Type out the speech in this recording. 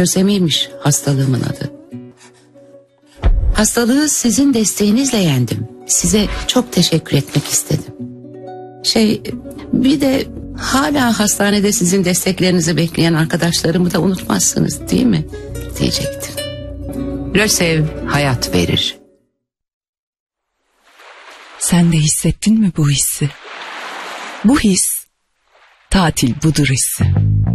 Lösemiymiş hastalığımın adı. Hastalığı sizin desteğinizle yendim. Size çok teşekkür etmek istedim. Bir de hala hastanede sizin desteklerinizi bekleyen arkadaşlarımı da unutmazsınız değil mi? Diyecektim. Lösev hayat verir. Sen de hissettin mi bu hissi? Bu his tatil budur hissi.